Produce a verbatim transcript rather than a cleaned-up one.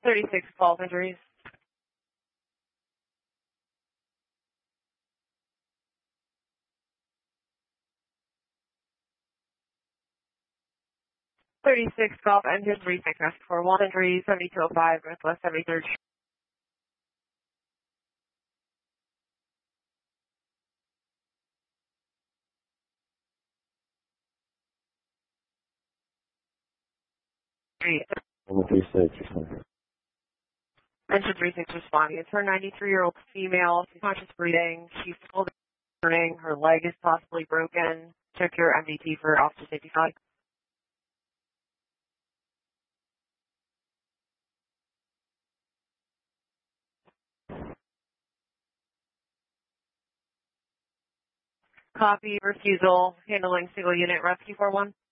thirty-six false injuries. thirty-six golf engine, three six four one injuries, seventy-two oh five, Northwest seventy-third. Street. three six. Engine three six responding. It's her ninety-three-year-old female, conscious breathing. She's still burning. Her leg is possibly broken. Check your M D T for officer safety flag. Copy, refusal, handling single unit rescue four one.